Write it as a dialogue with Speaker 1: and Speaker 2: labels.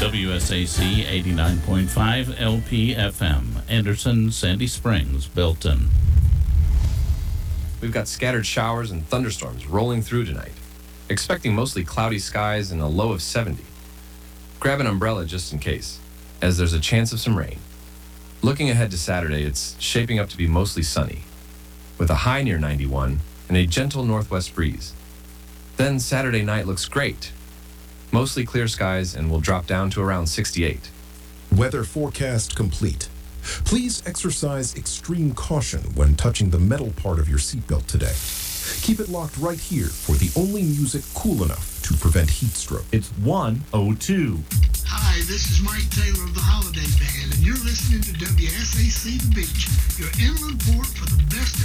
Speaker 1: WSAC 89.5 LPFM, Anderson, Sandy Springs, Belton.
Speaker 2: We've got scattered showers and thunderstorms rolling through tonight. Expecting mostly cloudy skies and a low of 70. Grab an umbrella just in case, as there's a chance of some rain. Looking ahead to Saturday, it's shaping up to be mostly sunny, with a high near 91 and a gentle northwest breeze. Then Saturday night looks great. Mostly clear skies and will drop down to around 68.
Speaker 3: Weather forecast complete. Please exercise extreme caution when touching the metal part of your seatbelt today. Keep it locked right here for the only music cool enough to prevent heat stroke.
Speaker 4: It's 102.
Speaker 5: Hi, this is Mike Taylor of the Holiday Band, and you're listening to WSAC The Beach, your inland port for the best